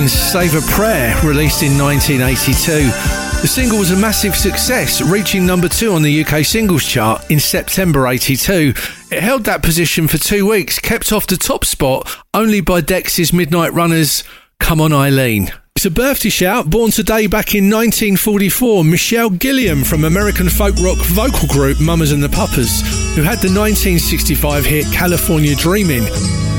Save a Prayer, released in 1982. The single was a massive success, reaching number 2 on the UK singles chart in September 82. It held that position for 2 weeks, kept off the top spot only by Dex's Midnight Runners' Come On Eileen. It's a birthday shout, born today back in 1944, Michelle Gilliam from American folk rock vocal group Mamas and the Papas, who had the 1965 hit California Dreamin'.